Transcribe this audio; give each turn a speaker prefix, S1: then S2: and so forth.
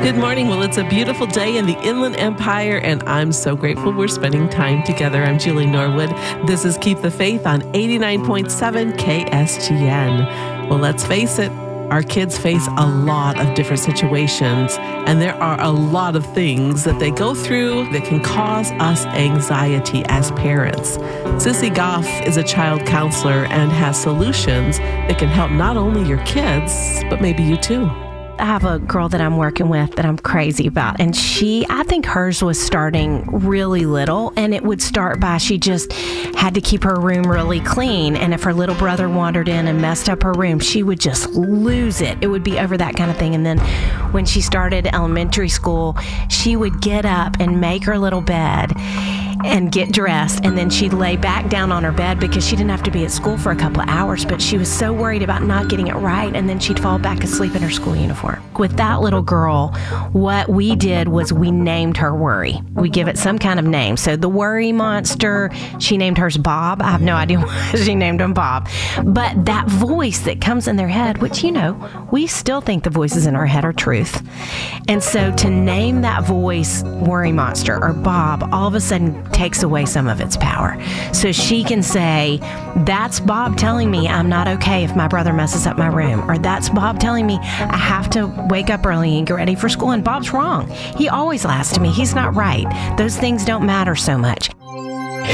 S1: Good morning. Well, it's a beautiful day in the Inland Empire, and I'm so grateful we're spending time together. I'm Julie Norwood. This is Keep the Faith on 89.7 KSGN. Well, let's face it, our kids face a lot of different situations, and there are a lot of things that they go through that can cause us anxiety as parents. Sissy Goff is a child counselor and has solutions that can help not only your kids, but maybe you too.
S2: I have a girl that I'm working with that I'm crazy about, and I think hers was starting really little, and it would start by she just had to keep her room really clean, and if her little brother wandered in and messed up her room, she would just lose it. It would be over that kind of thing. And then when she started elementary school, she would get up and make her little bed and get dressed, and then she'd lay back down on her bed because she didn't have to be at school for a couple of hours, but she was so worried about not getting it right, and then she'd fall back asleep in her school uniform. With that little girl, what we did was we named her Worry. We give it some kind of name. So the Worry Monster, she named hers Bob. I have no idea why she named him Bob. But that voice that comes in their head, which, we still think the voices in our head are truth. And so to name that voice Worry Monster or Bob, all of a sudden takes away some of its power. So she can say, that's Bob telling me I'm not okay if my brother messes up my room. Or that's Bob telling me I have to wake up early and get ready for school. And Bob's wrong. He always lies to me. He's not right. Those things don't matter so much.